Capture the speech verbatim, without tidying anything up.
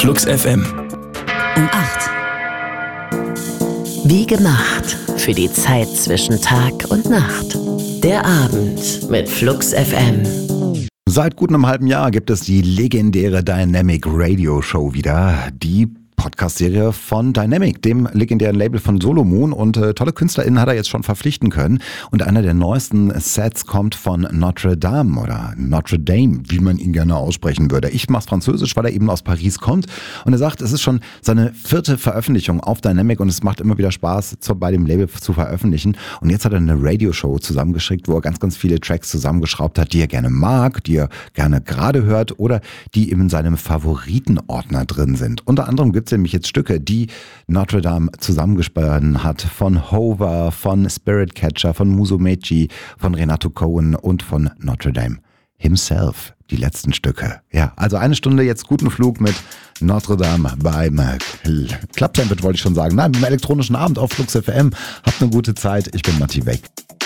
Flux F M. Um acht. Wie gemacht für die Zeit zwischen Tag und Nacht. Der Abend mit Flux F M. Seit gut einem halben Jahr gibt es die legendäre Dynamic Radio Show wieder. Die Podcast-Serie von Dynamic, dem legendären Label von Solomon, und äh, tolle KünstlerInnen hat er jetzt schon verpflichten können. Und einer der neuesten Sets kommt von Notre Dame oder Notre Dame, wie man ihn gerne aussprechen würde. Ich mach's französisch, weil er eben aus Paris kommt. Und er sagt, es ist schon seine vierte Veröffentlichung auf Dynamic und es macht immer wieder Spaß, zu, bei dem Label zu veröffentlichen. Und jetzt hat er eine Radioshow zusammengeschickt, wo er ganz, ganz viele Tracks zusammengeschraubt hat, die er gerne mag, die er gerne gerade hört oder die in seinem Favoritenordner drin sind. Unter anderem gibt es nämlich jetzt Stücke, die Notre Dame zusammengesponnen hat, von Hover, von Spirit Catcher, von Musumeci, von Renato Cohen und von Notre Dame himself. Die letzten Stücke. Ja, also eine Stunde jetzt guten Flug mit Notre Dame beim Club Sandwich, wollte ich schon sagen. Nein, beim elektronischen Abend auf Flux F M. Habt eine gute Zeit. Ich bin Matti Weg.